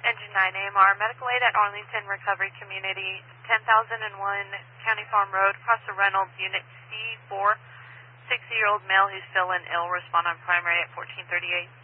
Engine 9 AMR, medical aid at Arlington Recovery Community, 10,001 County Farm Road, Costa Reynolds, Unit C4, 60-year-old male who's still in ill, respond on primary at 1438.